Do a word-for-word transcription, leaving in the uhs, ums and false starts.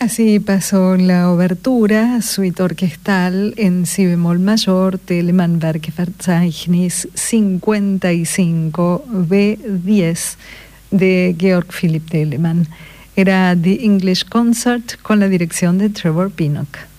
Así pasó la obertura, suite orquestal en si bemol mayor, Telemann Werkverzeichnis cincuenta y cinco B diez de Georg Philipp Telemann. Era The English Concert con la dirección de Trevor Pinnock.